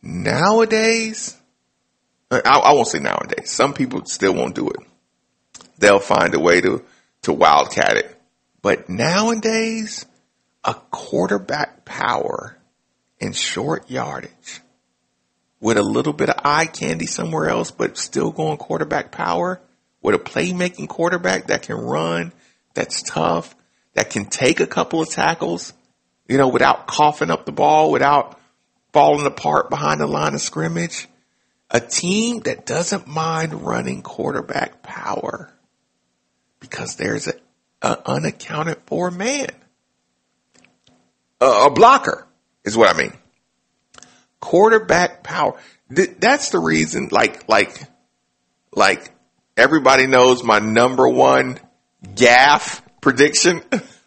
nowadays, I won't say nowadays. Some people still won't do it. They'll find a way to wildcat it. But nowadays, a quarterback power in short yardage with a little bit of eye candy somewhere else, but still going quarterback power with a playmaking quarterback that can run, that's tough, that can take a couple of tackles, without coughing up the ball, without falling apart behind the line of scrimmage. A team that doesn't mind running quarterback power because there's an unaccounted for man. A blocker is what I mean. Quarterback power. That's the reason, like everybody knows my number one gaffe prediction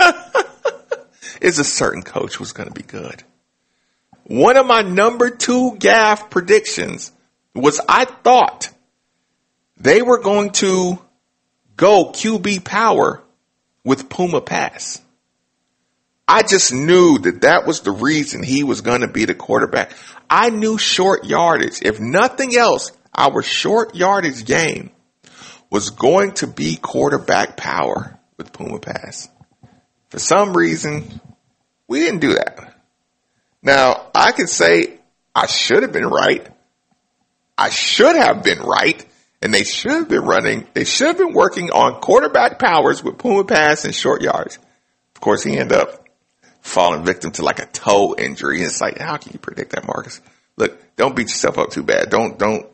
is a certain coach was going to be good. One of my number two gaffe predictions was I thought they were going to go QB power with Puma Pass. I just knew that was the reason he was going to be the quarterback. I knew short yardage. If nothing else, our short yardage game was going to be quarterback power with Puma Pass. For some reason, we didn't do that. Now, I could say I should have been right. I should have been right. And they should have been working on quarterback powers with Puma Pass and short yards. Of course, he ended up falling victim to like a toe injury. It's like, how can you predict that, Marcus? Look, don't beat yourself up too bad. What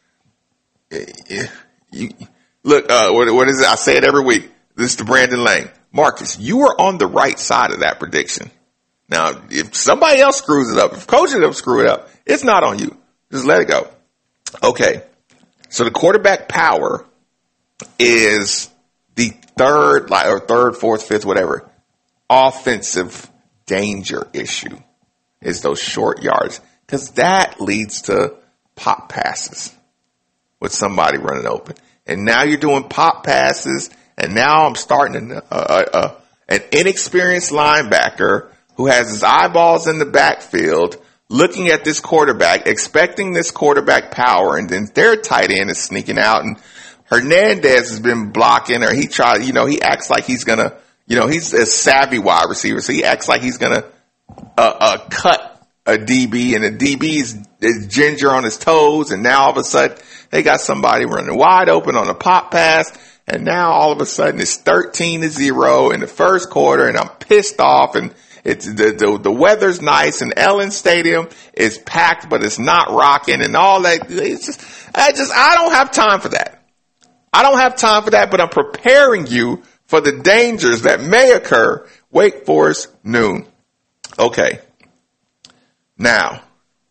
is it? I say it every week. This is the Brandon Lane. Marcus, you were on the right side of that prediction. Now, if somebody else screws it up, if coach ends up screw it up, it's not on you. Just let it go. Okay. So the quarterback power is the third, fourth, fifth, whatever, offensive danger issue is those short yards. Because that leads to pop passes with somebody running open. And now you're doing pop passes, and now I'm starting an inexperienced linebacker who has his eyeballs in the backfield, looking at this quarterback, expecting this quarterback power, and then their tight end is sneaking out, and Hernandez has been blocking, or he acts like he's gonna, he's a savvy wide receiver, so he acts like he's gonna cut a DB, and the DB is ginger on his toes, and now all of a sudden they got somebody running wide open on a pop pass, and now all of a sudden it's 13-0 in the first quarter, and I'm pissed off, and it's the weather's nice, and Ellen Stadium is packed, but it's not rocking, and all that. I don't have time for that. I don't have time for that, but I'm preparing you for the dangers that may occur. Wake Forest noon. Okay. Now,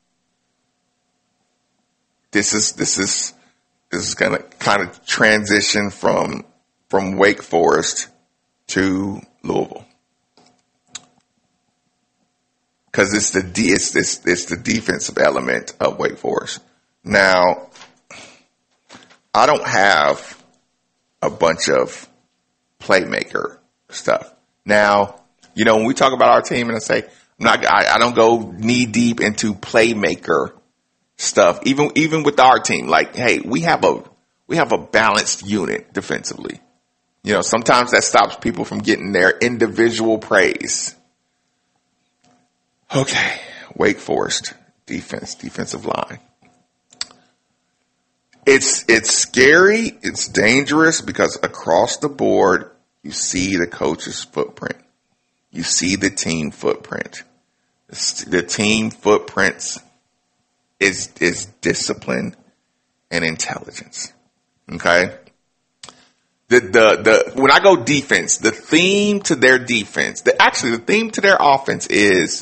this is going to kind of transition from Wake Forest to Louisville. Because it's the defensive element of Wake Forest. Now, I don't have a bunch of playmaker stuff. Now, when we talk about our team, and I say I don't go knee deep into playmaker stuff. Even with our team, like, hey, we have a balanced unit defensively. Sometimes that stops people from getting their individual praise. Okay, Wake Forest defensive line. It's scary, it's dangerous because across the board you see the coach's footprint. You see the team footprint. The team footprints is discipline and intelligence. Okay? When I go defense, the theme to their defense, the theme to their offense is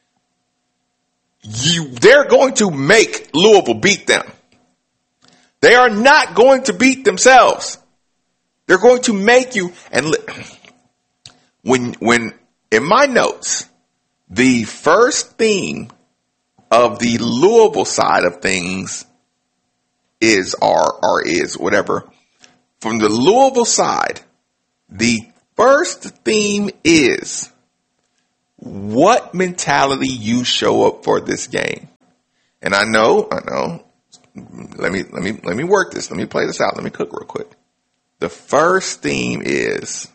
they're going to make Louisville beat them. They are not going to beat themselves. They're going to make you. And when in my notes, the first theme of the Louisville side of things is whatever. From the Louisville side, the first theme is what mentality you show up for this game. And I know. Let me work this. Let me play this out. Let me cook real quick. The first theme is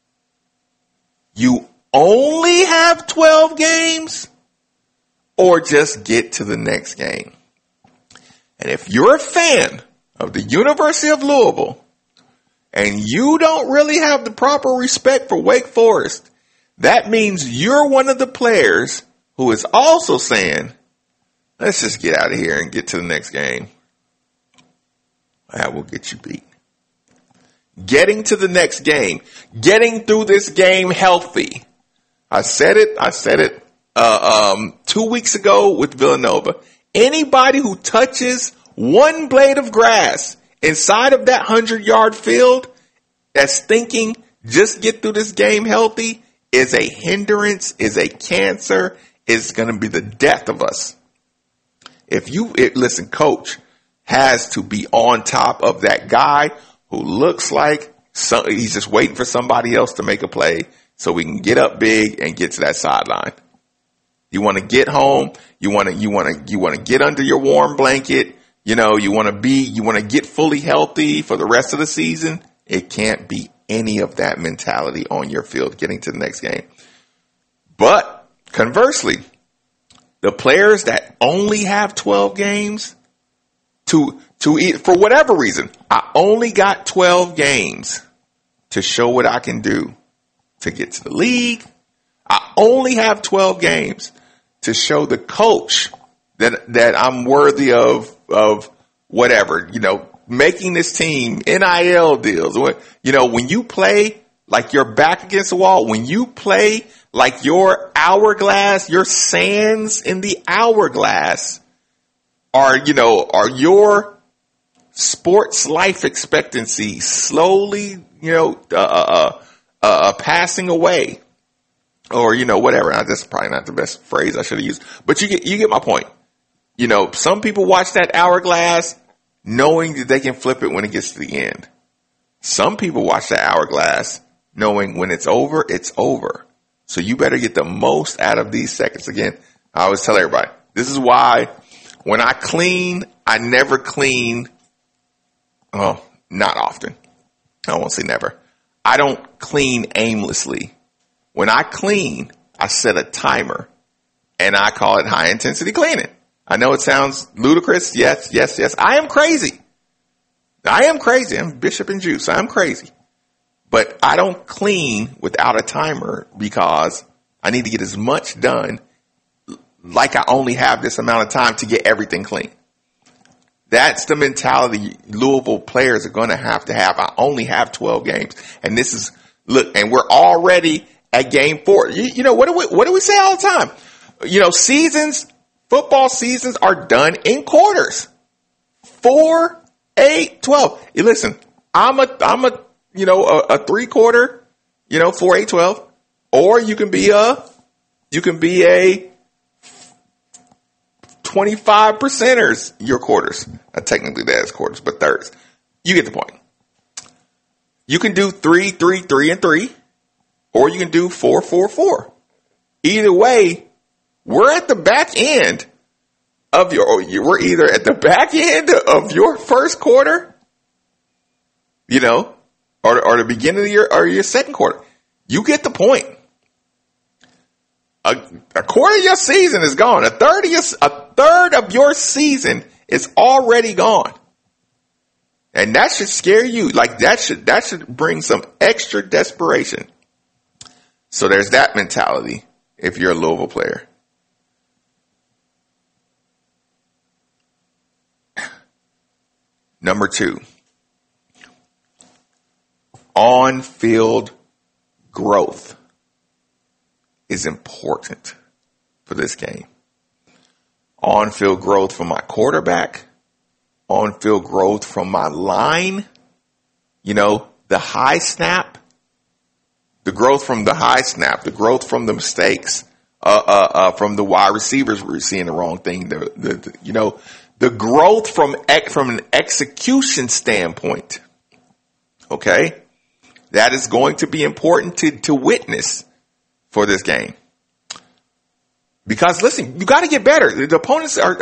you only have 12 games or just get to the next game. And if you're a fan of the University of Louisville and you don't really have the proper respect for Wake Forest, that means you're one of the players who is also saying, let's just get out of here and get to the next game. That will get you beat. Getting to the next game, getting through this game healthy. I said it 2 weeks ago with Villanova. Anybody who touches one blade of grass inside of that 100-yard field that's thinking just get through this game healthy is a hindrance, is a cancer, is going to be the death of us. Listen, coach has to be on top of that guy who looks like he's just waiting for somebody else to make a play so we can get up big and get to that sideline. You want to get home. You want to get under your warm blanket. You want to get fully healthy for the rest of the season. It can't be any of that mentality on your field getting to the next game. But conversely, the players that only have 12 games for whatever reason, I only got 12 games to show what I can do to get to the league. I only have 12 games to show the coach that I'm worthy of whatever, making this team NIL deals. When you play like you're back against the wall, when you play like your hourglass, your sands in the hourglass are your sports life expectancy slowly, passing away, or whatever. That's probably not the best phrase I should have used, but you get my point. Some people watch that hourglass knowing that they can flip it when it gets to the end. Some people watch that hourglass knowing when it's over, it's over. So you better get the most out of these seconds. Again, I always tell everybody, this is why when I clean, I never clean. Oh, not often. I won't say never. I don't clean aimlessly. When I clean, I set a timer and I call it high intensity cleaning. I know it sounds ludicrous. Yes. I am crazy. I'm Bishop and Juice. I'm crazy. But I don't clean without a timer because I need to get as much done like I only have this amount of time to get everything clean. That's the mentality Louisville players are going to have. I only have 12 games. And and we're already at game 4. What do we say all the time? Football seasons are done in quarters. 4, 8, 12. Listen, I'm a 3-quarter, 4, 8, 12. Or you can be a 25%ers, your quarters. Technically that is quarters, but thirds. You get the point. You can do 3, 3, 3, and 3, or you can do 4, 4, 4. Either way, we're at the back end we're either at the back end of your first quarter, or the beginning of your second quarter. You get the point. A quarter of your season is gone. A third of your season is already gone. And that should scare you. Like that should bring some extra desperation. So there's that mentality if you're a Louisville player. Number 2, on-field growth is important for this game. On-field growth from my quarterback, on-field growth from my line, the high snap, the growth from the high snap, the growth from the mistakes, from the wide receivers we're seeing the wrong thing, the growth from an execution standpoint. Okay? That is going to be important to witness for this game. Because listen, you got to get better. The opponents are